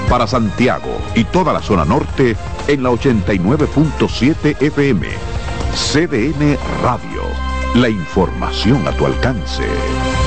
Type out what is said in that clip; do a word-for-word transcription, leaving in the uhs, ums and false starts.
Para Santiago y toda la zona norte en la ochenta y nueve punto siete F M. C D N Radio. La información a tu alcance.